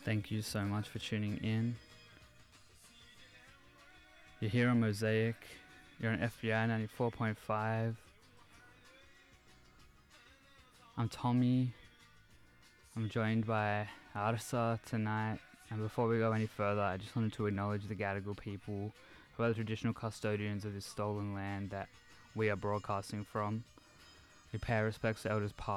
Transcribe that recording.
Thank you so much for tuning in. You're here on Mosaic. You're on FBI 94.5. I'm Tommy. I'm joined by Arsa tonight. And before we go any further, I just wanted to acknowledge the Gadigal people, who are the traditional custodians of this stolen land that we are broadcasting from. We pay our respects to elders past,